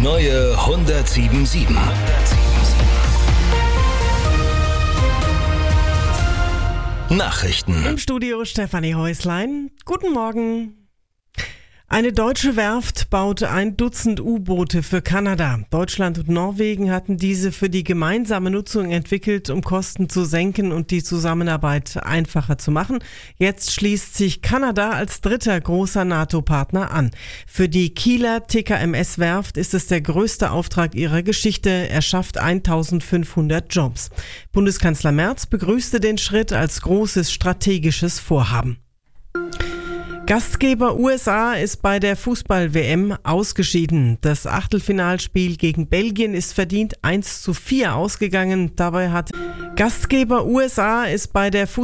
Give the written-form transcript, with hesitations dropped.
neue 107.7. Nachrichten. Im Studio Stefanie Häuslein. Guten Morgen. Eine deutsche Werft baute 1 Dutzend U-Boote für Kanada. Deutschland und Norwegen hatten diese für die gemeinsame Nutzung entwickelt, um Kosten zu senken und die Zusammenarbeit einfacher zu machen. Jetzt schließt sich Kanada als dritter großer NATO-Partner an. Für die Kieler TKMS-Werft ist es der größte Auftrag ihrer Geschichte. Er schafft 1500 Jobs. Bundeskanzler Merz begrüßte den Schritt als großes strategisches Vorhaben. Gastgeber USA ist bei der Fußball-WM ausgeschieden. Das Achtelfinalspiel gegen Belgien ist verdient 1:4 ausgegangen. Gastgeber USA ist bei der